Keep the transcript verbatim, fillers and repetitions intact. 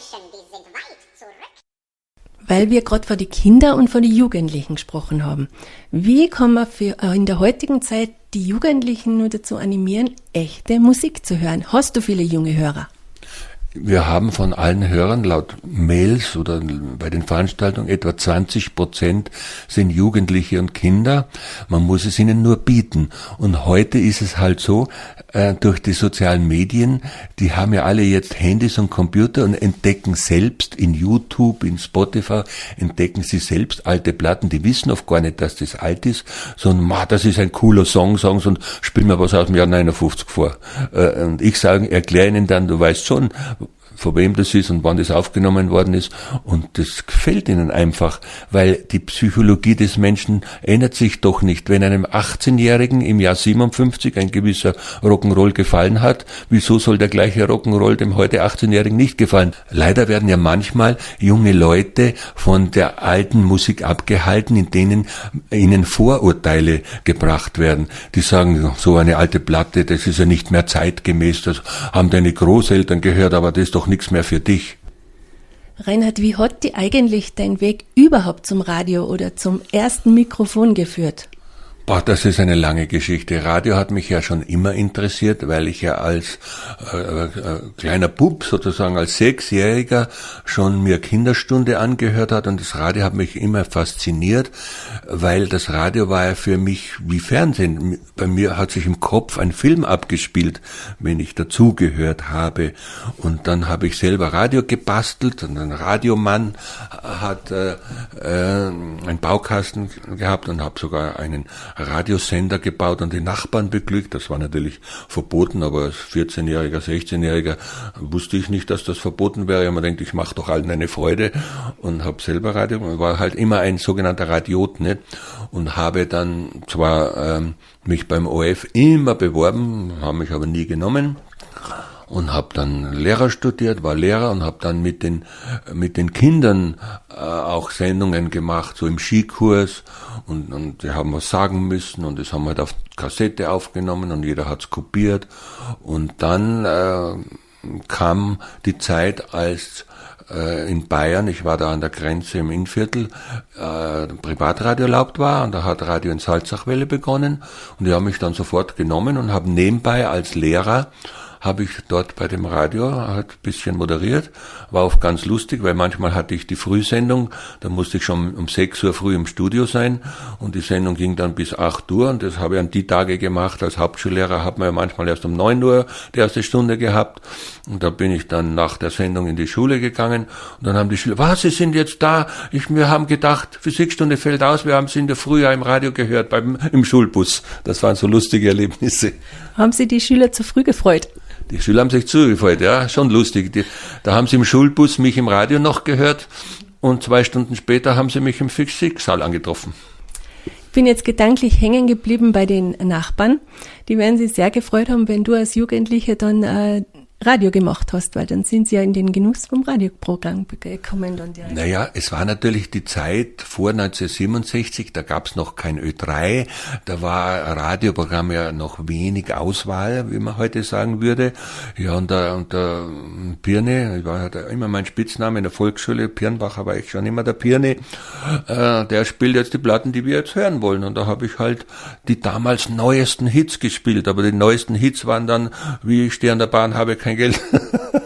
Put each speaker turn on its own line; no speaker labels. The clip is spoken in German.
Menschen, die sind weit zurück.
Weil wir gerade vor die Kinder und vor die Jugendlichen gesprochen haben. Wie kann man für in der heutigen Zeit die Jugendlichen nur dazu animieren, echte Musik zu hören? Hast du viele junge Hörer?
Wir haben von allen Hörern laut Mails oder bei den Veranstaltungen etwa zwanzig Prozent sind Jugendliche und Kinder. Man muss es ihnen nur bieten. Und heute ist es halt so, äh, durch die sozialen Medien, die haben ja alle jetzt Handys und Computer und entdecken selbst in YouTube, in Spotify, entdecken sie selbst alte Platten. Die wissen oft gar nicht, dass das alt ist, sondern, ma, das ist ein cooler Song, sagen sie und spielen mir was aus dem Jahr neunundfünfzig vor. Äh, und ich sage, erkläre ihnen dann, du weißt schon, von wem das ist und wann das aufgenommen worden ist. Und das gefällt ihnen einfach, weil die Psychologie des Menschen ändert sich doch nicht. Wenn einem achtzehnjährigen im Jahr siebenundfünfzig ein gewisser Rock'n'Roll gefallen hat, wieso soll der gleiche Rock'n'Roll dem heute achtzehnjährigen nicht gefallen? Leider werden ja manchmal junge Leute von der alten Musik abgehalten, in denen ihnen Vorurteile gebracht werden. Die sagen, so eine alte Platte, das ist ja nicht mehr zeitgemäß, das haben deine Großeltern gehört, aber das ist doch nichts mehr für dich.
Reinhard, wie hat dir eigentlich dein Weg überhaupt zum Radio oder zum ersten Mikrofon geführt?
Boah, das ist eine lange Geschichte. Radio hat mich ja schon immer interessiert, weil ich ja als äh, äh, kleiner Bub, sozusagen als Sechsjähriger, schon mir Kinderstunde angehört hat und das Radio hat mich immer fasziniert, weil das Radio war ja für mich wie Fernsehen. Bei mir hat sich im Kopf ein Film abgespielt, wenn ich dazugehört habe. Und dann habe ich selber Radio gebastelt und ein Radiomann hat äh, äh, einen Baukasten gehabt und habe sogar einen Radiosender gebaut und die Nachbarn beglückt. Das war natürlich verboten, aber als vierzehnjähriger, sechzehnjähriger wusste ich nicht, dass das verboten wäre. Ich habe mir gedacht, ich mache doch allen eine Freude und habe selber Radio. Ich war halt immer ein sogenannter Radiot, ne? Und habe dann zwar ähm, mich beim O R F immer beworben, haben mich aber nie genommen. Und habe dann Lehrer studiert, war Lehrer und habe dann mit den mit den Kindern äh, auch Sendungen gemacht, so im Skikurs und, und die haben was sagen müssen und das haben wir halt auf Kassette aufgenommen und jeder hat's kopiert und dann äh, kam die Zeit, als äh, in Bayern, ich war da an der Grenze im Innviertel, äh, Privatradio erlaubt war und da hat Radio in Salzachwelle begonnen und die haben mich dann sofort genommen und haben nebenbei als Lehrer habe ich dort bei dem Radio halt ein bisschen moderiert, war auch ganz lustig, weil manchmal hatte ich die Frühsendung, da musste ich schon um sechs Uhr früh im Studio sein und die Sendung ging dann bis acht Uhr und das habe ich an die Tage gemacht. Als Hauptschullehrer hat man ja manchmal erst um neun Uhr die erste Stunde gehabt und da bin ich dann nach der Sendung in die Schule gegangen und dann haben die Schüler, was, Sie sind jetzt da? Ich, wir haben gedacht, Physikstunde fällt aus, wir haben Sie in der Früh im Radio gehört, beim, im Schulbus. Das waren so lustige Erlebnisse.
Haben Sie die Schüler zu früh gefreut?
Die Schüler haben sich zugefreut, ja, schon lustig. Die, da haben sie im Schulbus mich im Radio noch gehört und zwei Stunden später haben sie mich im Physiksaal angetroffen.
Ich bin jetzt gedanklich hängen geblieben bei den Nachbarn. Die werden sich sehr gefreut haben, wenn du als Jugendliche dann äh, Radio gemacht hast, weil dann sind sie ja in den Genuss vom Radioprogramm gekommen. Und ja.
Naja, es war natürlich die Zeit vor neunzehnhundertsiebenundsechzig, da gab's noch kein Ö drei, da war Radioprogramm ja noch wenig Auswahl, wie man heute sagen würde. Ja, und der, und der Pirne, ich war hatte immer mein Spitzname in der Volksschule, Pirnbacher war ich schon immer der Pirne, äh, der spielt jetzt die Platten, die wir jetzt hören wollen. Und da habe ich halt die damals neuesten Hits gespielt, aber die neuesten Hits waren dann, wie ich stehe an der Bahn, habe kein Geld.